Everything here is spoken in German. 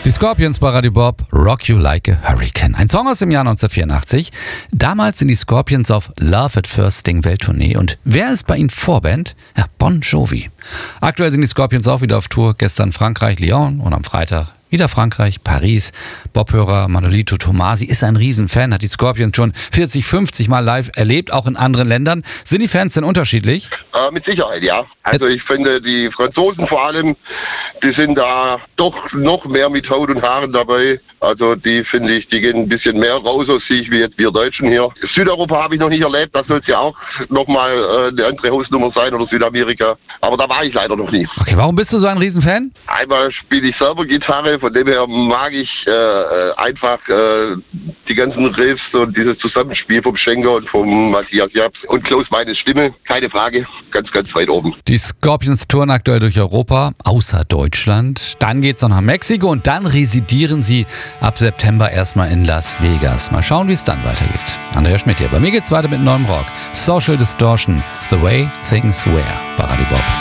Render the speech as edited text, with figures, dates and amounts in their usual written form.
Die Scorpions bei Radio Bob, Rock You Like a Hurricane. Ein Song aus dem Jahr 1984. Damals sind die Scorpions auf Love at First Sting Welttournee. Und wer ist bei ihnen Vorband? Ja, Bon Jovi. Aktuell sind die Scorpions auch wieder auf Tour. Gestern Frankreich, Lyon und am Freitag wieder Frankreich, Paris. Bobhörer Manolito Tomasi ist ein Riesenfan, hat die Scorpions schon 40, 50 Mal live erlebt, auch in anderen Ländern. Sind die Fans denn unterschiedlich? Mit Sicherheit, ja. Also ich finde, die Franzosen vor allem, die sind da doch noch mehr mit Haut und Haaren dabei. Also die finde ich, die gehen ein bisschen mehr raus aus sich, wie jetzt wir Deutschen hier. Südeuropa habe ich noch nicht erlebt, das soll es ja auch nochmal eine andere Hausnummer sein, oder Südamerika. Aber da war ich leider noch nie. Okay, warum bist du so ein Riesenfan? Einmal spiele ich selber Gitarre, von dem her mag ich einfach die ganzen Riffs und dieses Zusammenspiel vom Schenker und vom Matthias Japs und Klaus Meines Stimme, keine Frage, ganz, ganz weit oben. Die Scorpions touren aktuell durch Europa, außer Deutschland. Dann geht's noch nach Mexiko und dann residieren sie ab September erstmal in Las Vegas. Mal schauen, wie es dann weitergeht. Andreas Schmidt hier. Bei mir geht's weiter mit neuem Rock. Social Distortion, The Way Things Were bei Radio Bob.